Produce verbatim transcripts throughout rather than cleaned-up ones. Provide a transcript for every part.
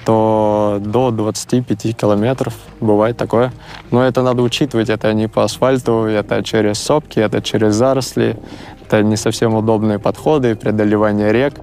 то до двадцати пяти километров бывает такое. Но это надо учитывать, это не по асфальту, это через сопки, это через заросли, это не совсем удобные подходы, преодолевание рек.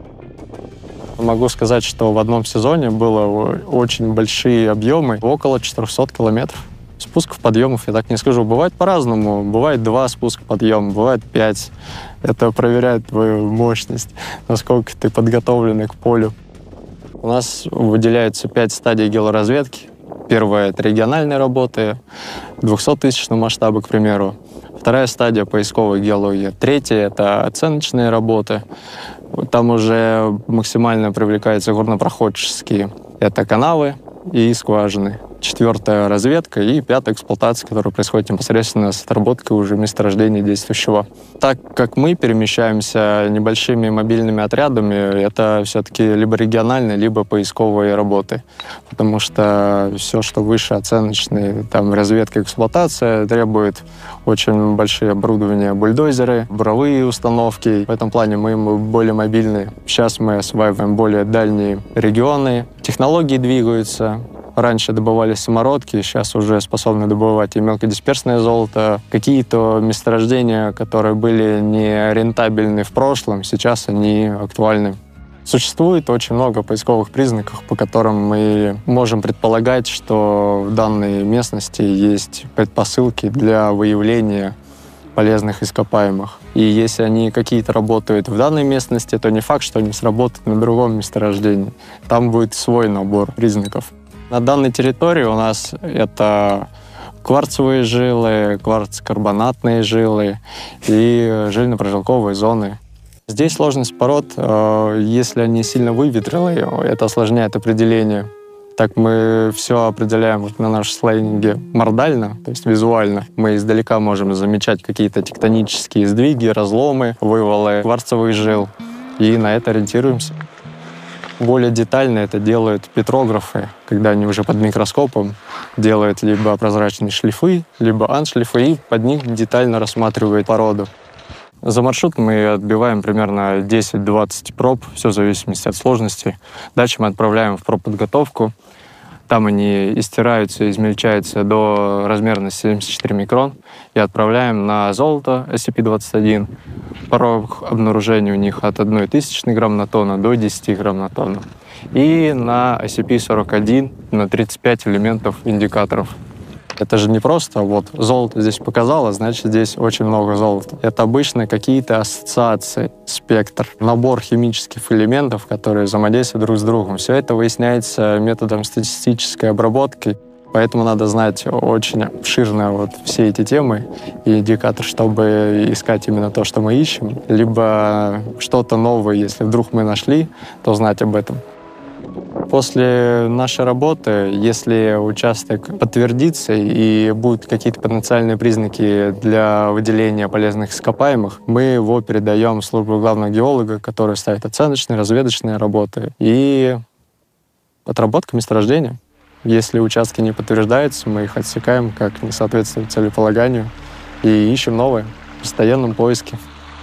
Могу сказать, что в одном сезоне было очень большие объемы, около четырехсот километров. Спусков, подъемов, я так не скажу. Бывает по-разному. Бывает два спуска, подъема, бывает пять. Это проверяет твою мощность, насколько ты подготовленный к полю. У нас выделяется пять стадий геологоразведки. Первая — это региональные работы, двухсоттысячного масштаба, к примеру. Вторая стадия — поисковая геология. Третья — это оценочные работы. Там уже максимально привлекаются горнопроходческие. Это канавы и скважины. Четвертая — разведка. И пятая — эксплуатация, которая происходит непосредственно с отработкой уже месторождения действующего. Так как мы перемещаемся небольшими мобильными отрядами, это все-таки либо региональные, либо поисковые работы. Потому что все, что выше оценочные, там разведка, эксплуатация, требует очень большие оборудования, бульдозеры, буровые установки. В этом плане мы более мобильны. Сейчас мы осваиваем более дальние регионы. Технологии двигаются. Раньше добывали самородки, сейчас уже способны добывать и мелкодисперсное золото. Какие-то месторождения, которые были не рентабельны в прошлом, сейчас они актуальны. Существует очень много поисковых признаков, по которым мы можем предполагать, что в данной местности есть предпосылки для выявления полезных ископаемых. И если они какие-то работают в данной местности, то не факт, что они сработают на другом месторождении. Там будет свой набор признаков. На данной территории у нас это кварцевые жилы, кварцкарбонатные жилы и жильно-прожилковые зоны. Здесь сложность пород, если они сильно выветрилые, это осложняет определение. Так мы все определяем на нашем слайдинге мордально, то есть визуально. Мы издалека можем замечать какие-то тектонические сдвиги, разломы, вывалы кварцевых жил, и на это ориентируемся. Более детально это делают петрографы, когда они уже под микроскопом делают либо прозрачные шлифы, либо аншлифы, и под них детально рассматривают породу. За маршрут мы отбиваем примерно десять-двадцать проб, все в зависимости от сложности. Дальше мы отправляем в пробподготовку. Там они истираются, измельчаются до размерности семьдесят четыре микрон и отправляем на золото эс си пи двадцать один. Порог обнаружения у них от одной тысячной грамм на тонну до десяти грамм на тонну. И на эс си пи сорок один на тридцать пять элементов индикаторов. Это же не просто вот золото здесь показало, значит здесь очень много золота. Это обычно какие-то ассоциации, спектр, набор химических элементов, которые взаимодействуют друг с другом. Все это выясняется методом статистической обработки. Поэтому надо знать очень обширно вот все эти темы и индикатор, чтобы искать именно то, что мы ищем. Либо что-то новое, если вдруг мы нашли, то знать об этом. После нашей работы, если участок подтвердится и будут какие-то потенциальные признаки для выделения полезных ископаемых, мы его передаем в службу главного геолога, который ставит оценочные, разведочные работы и отработка месторождения. Если участки не подтверждаются, мы их отсекаем, как не соответствует целеполаганию, и ищем новые в постоянном поиске.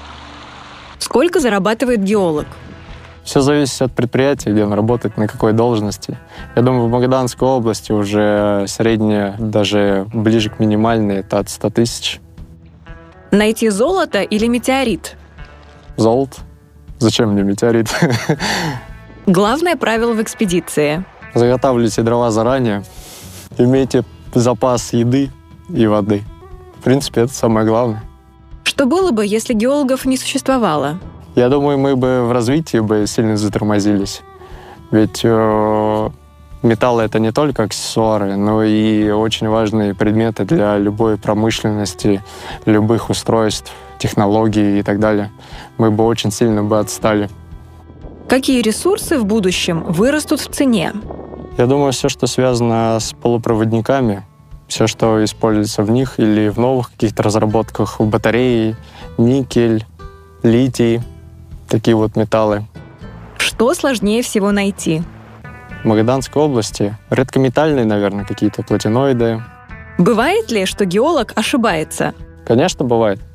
Сколько зарабатывает геолог? Все зависит от предприятия, где он работает, на какой должности. Я думаю, в Магаданской области уже средняя, даже ближе к минимальной, это от ста тысяч. Найти золото или метеорит? Золото. Зачем мне метеорит? Главное правило в экспедиции. Заготавливайте дрова заранее, имейте запас еды и воды. В принципе, это самое главное. Что было бы, если геологов не существовало? Я думаю, мы бы в развитии бы сильно затормозились. Ведь э, металлы — это не только аксессуары, но и очень важные предметы для любой промышленности, любых устройств, технологий и так далее. Мы бы очень сильно бы отстали. Какие ресурсы в будущем вырастут в цене? Я думаю, все, что связано с полупроводниками, все, что используется в них или в новых каких-то разработках, в батареи, никель, литий, такие вот металлы. Что сложнее всего найти? В Магаданской области редкометальные, наверное, какие-то платиноиды. Бывает ли, что геолог ошибается? Конечно, бывает.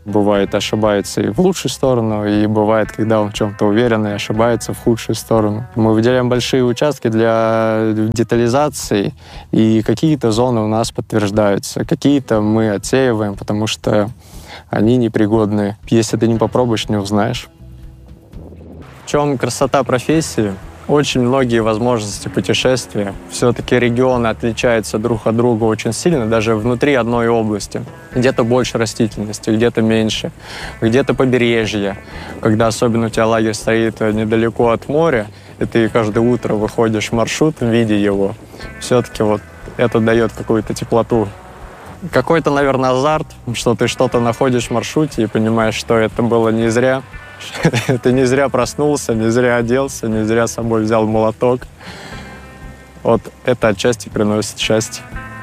Бывает, ошибается и в лучшую сторону, и бывает, когда он в чем-то уверен и ошибается в худшую сторону. Мы выделяем большие участки для детализации, и какие-то зоны у нас подтверждаются, какие-то мы отсеиваем, потому что они непригодны. Если ты не попробуешь, не узнаешь. В чем красота профессии? Очень многие возможности путешествия. Все-таки регионы отличаются друг от друга очень сильно, даже внутри одной области. Где-то больше растительности, где-то меньше, где-то побережье. Когда особенно у тебя лагерь стоит недалеко от моря, и ты каждое утро выходишь в маршрут, видя его, все-таки вот это дает какую-то теплоту. Какой-то, наверное, азарт, что ты что-то находишь в маршруте и понимаешь, что это было не зря. Ты не зря проснулся, не зря оделся, не зря с собой взял молоток. Вот это отчасти приносит счастье.